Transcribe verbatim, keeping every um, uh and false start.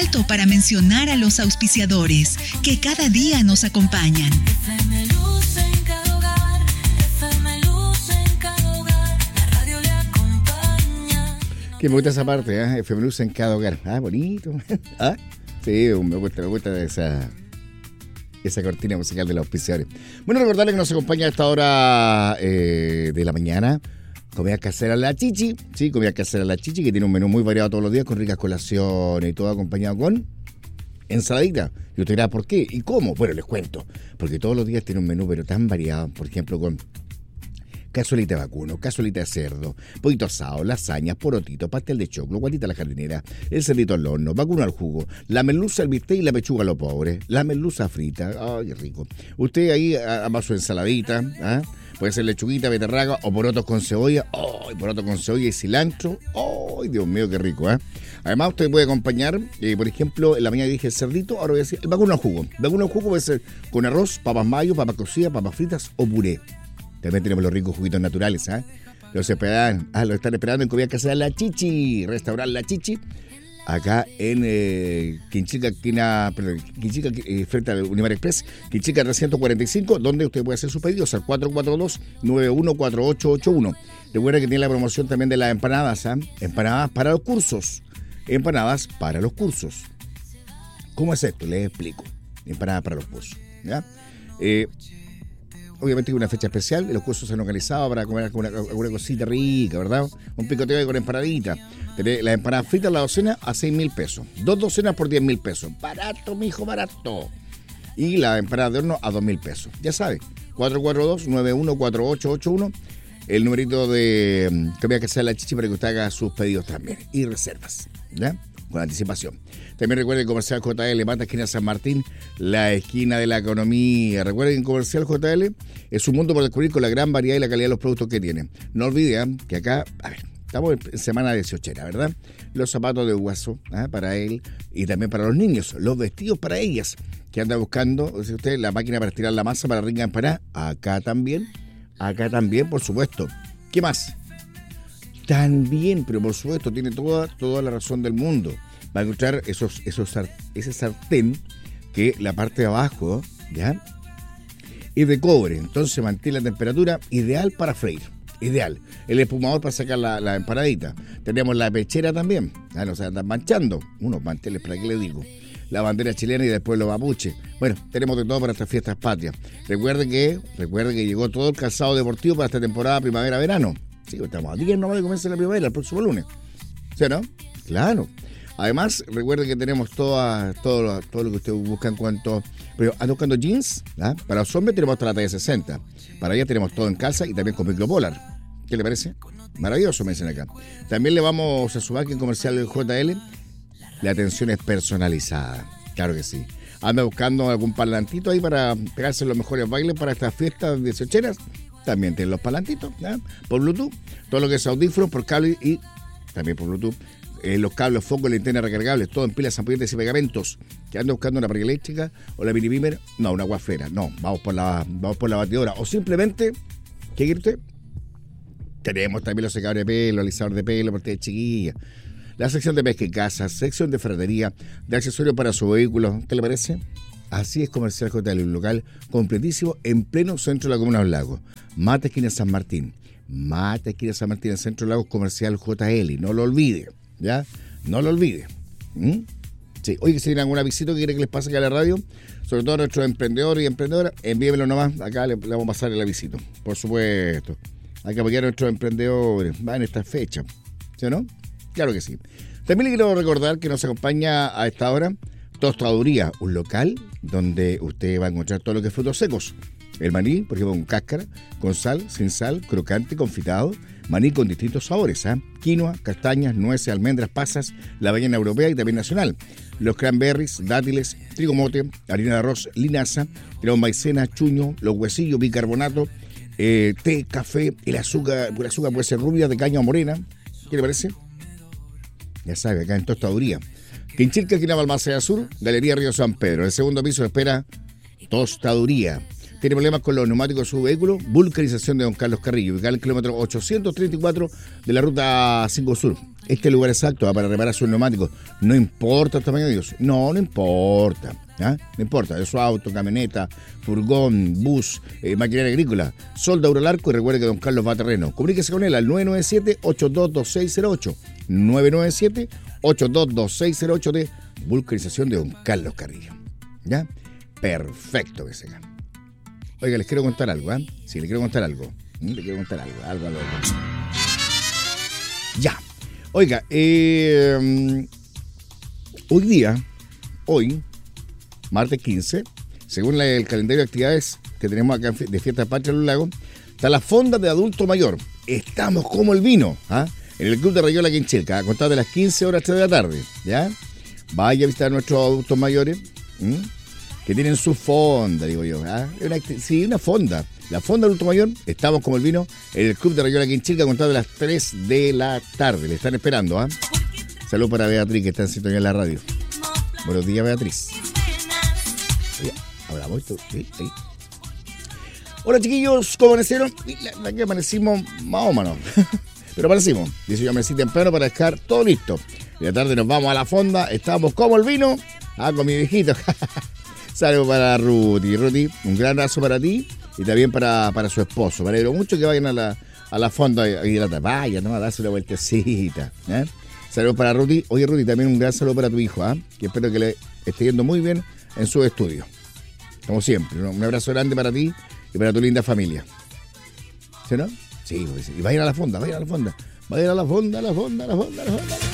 minuto para mencionar a los auspiciadores que cada día nos acompañan. F M Luz en cada hogar, F M Luz en cada hogar, la radio le acompaña. Que me gusta esa parte, ¿eh? F M Luz en cada hogar. Ah, bonito. ¿Ah? Sí, me gusta, me gusta esa, esa cortina musical de los auspiciadores. Bueno, recordarles que nos acompaña a esta hora eh, de la mañana. Comida casera La Chichi. Sí, comida casera La Chichi, que tiene un menú muy variado todos los días con ricas colaciones y todo acompañado con ensaladita. Y usted dirá, ¿por qué? ¿Y cómo? Bueno, les cuento. Porque todos los días tiene un menú, pero tan variado. Por ejemplo, con cazuelita de vacuno, cazuelita de cerdo, pollito asado, lasañas, porotito, pastel de choclo, guatita a la jardinera, el cerdito al horno, vacuno al jugo, la merluza, el bistec y la pechuga a los pobres, la merluza frita. ¡Ay, qué rico! Usted ahí ama su ensaladita, ¿eh? Puede ser lechuguita, beterraga o porotos con cebolla. ¡Ay, porotos con cebolla y cilantro! ¡Ay, Dios mío, qué rico! ¿eh? Además, usted puede acompañar, eh, por ejemplo, en la mañana dije el cerdito, ahora voy a decir el vacuno al jugo. El vacuno al jugo puede ser con arroz, papas mayo, papas cocidas, papas fritas o puré. También tenemos los ricos juguitos naturales, ¿ah? ¿eh? Los esperan, ah, los están esperando en comida casera La Chichi, restaurante La Chichi, acá en eh, Quinchica, esquina, perdón, Quinchica, eh, frente al Unimar Express, Quinchica trescientos cuarenta y cinco, donde usted puede hacer sus pedidos al cuatro cuatro dos, nueve uno cuatro ocho ocho uno. Recuerda que tiene la promoción también de las empanadas, ¿ah? ¿eh? Empanadas para los cursos, empanadas para los cursos. ¿Cómo es esto? Les explico. Empanadas para los cursos, ¿ya? Eh... Obviamente hay una fecha especial, los cursos se han organizado para comer alguna, alguna cosita rica, ¿verdad? Un picoteo con empanadita. Las empanadas fritas, la docena, a seis mil pesos. Dos docenas por diez mil pesos. Barato, mijo, barato. Y la empanada de horno a dos mil pesos. Ya sabe, cuatro cuatro dos, nueve uno cuatro ocho ocho uno. El numerito de comida casera La Chichi para que usted haga sus pedidos también. Y reservas, ¿ya? Con anticipación. También recuerden Comercial J L, Mata, esquina San Martín, la esquina de la economía. Recuerden Comercial J L es un mundo por descubrir con la gran variedad y la calidad de los productos que tienen. No olviden que acá, a ver, estamos en semana dieciochera, ¿verdad? Los zapatos de hueso, ¿eh? Para él y también para los niños, los vestidos para ellas, que anda buscando, si usted, la máquina para estirar la masa para rica empanada, acá también, acá también, por supuesto. ¿Qué más? También, pero por supuesto, tiene toda, toda la razón del mundo. Va a encontrar esos, esos, ese sartén que la parte de abajo, ¿ya? Es de cobre, entonces mantiene la temperatura ideal para freír. Ideal. El espumador para sacar la, la empanadita. Tenemos la pechera también. Ah, no se andan manchando. Unos manteles, ¿para qué le digo? La bandera chilena y después los mapuches. Bueno, tenemos de todo para estas fiestas patrias. Recuerden que, recuerden que llegó todo el calzado deportivo para esta temporada primavera-verano. Sí, estamos a diez nomás de comienza la primavera, el próximo lunes. ¿Sí o no? Claro. Además, recuerden que tenemos toda, todo, lo, todo lo que usted busca en cuanto... Pero anda buscando jeans, ¿ah? Para los hombres tenemos hasta la talla sesenta. Para ellas tenemos todo en calza y también con micropolar. ¿Qué le parece? Maravilloso, me dicen acá. También le vamos a sumar que en Comercial J L la atención es personalizada. Claro que sí. Anda buscando algún parlantito ahí para pegarse los mejores bailes para estas fiestas dieciocheras. También tienen los parlantitos, ¿ah? Por Bluetooth. Todo lo que es audífonos por cable y también por Bluetooth. Eh, los cables, focos, linternas recargables, todo en pilas, ampolletas y pegamentos. Que anda buscando una parrilla eléctrica o la mini beamer, no, una guaflera, no, vamos por la, vamos por la batidora. O simplemente, ¿qué quiere usted? Tenemos también los secadores de pelo, alisador de pelo, parte de chiquilla. La sección de pesca y casa, sección de ferretería, de accesorios para su vehículo. ¿Qué le parece? Así es Comercial J L, un local completísimo en pleno centro de la comuna de Los Lagos. Mata, esquina San Martín. Mata, esquina San Martín, en el centro de Los Lagos, Comercial J L. No lo olvide. ¿Ya? No lo olvide. ¿Mm? Sí. Oye, si tienen alguna visita que quiere que les pase acá a la radio, sobre todo a nuestros emprendedores y emprendedoras, envíenmelo nomás. Acá le, le vamos a pasar el avisito. Por supuesto. Hay que apoyar a nuestros emprendedores. Va en esta fecha. ¿Sí o no? Claro que sí. También le quiero recordar que nos acompaña a esta hora Tostaduría, un local donde usted va a encontrar todo lo que es frutos secos. El maní, por ejemplo, con cáscara, con sal, sin sal, crocante, confitado. Maní con distintos sabores, ¿eh? Quinoa, castañas, nueces, almendras, pasas, la avellana europea y también nacional. Los cranberries, dátiles, trigo mote, harina de arroz, linaza, tenemos maicena, chuño, los huesillos, bicarbonato, eh, té, café, el azúcar, el azúcar puede ser rubia, de caña o morena. ¿Qué le parece? Ya sabe, acá en Tostaduría. Quinchilca, esquina Balmaceda Sur, Galería Río San Pedro. En el segundo piso espera Tostaduría. ¿Tiene problemas con los neumáticos de su vehículo? Vulcanización de Don Carlos Carrillo, ubicado en el kilómetro ochocientos treinta y cuatro de la ruta cinco Sur. este lugar exacto ¿ah? Para reparar sus neumáticos. No importa el tamaño de ellos. No, no importa. ¿ah? No importa. De su auto, camioneta, furgón, bus, eh, maquinaria agrícola. Solda Agrolarco y recuerde que don Carlos va a terreno. Comuníquese con él al nueve nueve siete, ocho dos dos seis cero ocho. nueve nueve siete, ocho dos dos seis cero ocho de vulcanización de don Carlos Carrillo. ¿Ya? Perfecto que sea. Oiga, les quiero contar algo, ¿eh? Sí, les quiero contar algo. Les quiero contar algo, algo, algo. algo. Ya. Oiga, eh, hoy día, hoy, martes quince, según la, el calendario de actividades que tenemos acá de Fiesta Patria en los Lagos, está la fonda de adulto mayor. Estamos como el vino, ¿ah? En el Club de Rayola aquí en Chilca, a contar de las quince horas tres de la tarde, ¿ya? Vaya a visitar a nuestros adultos mayores, ¿m? que tienen su fonda, digo yo, ¿ah? Una, sí, una fonda. La fonda adulto mayor, estamos como el vino, en el Club de Rayola aquí en Chilca, a contar de las tres de la tarde. Le están esperando, ¿ah? Saludos para Beatriz, que está en sintonía en la radio. Buenos días, Beatriz. Oye, hablamos esto, sí, sí. Hola, chiquillos, ¿cómo amanecieron? Aquí amanecimos más o menos. Pero amanecimos. Dice yo, amanecí temprano para dejar todo listo. Y la tarde nos vamos a la fonda, estamos como el vino. Ah, con mi viejito. Saludos para Ruti. Ruti, un gran abrazo para ti y también para, para su esposo. Me alegro mucho que vayan a la, a la fonda y la tarde. Vaya, no, a darse una vueltecita. ¿eh? Saludos para Ruti. Oye, Ruti, también un gran saludo para tu hijo, ¿eh? que espero que le esté yendo muy bien en su estudio. Como siempre, ¿no? Un abrazo grande para ti y para tu linda familia. ¿Sí, no? Sí, pues sí. Y vayan a la fonda, vayan a la fonda. Vayan a la fonda, a la fonda, a la fonda, a la fonda.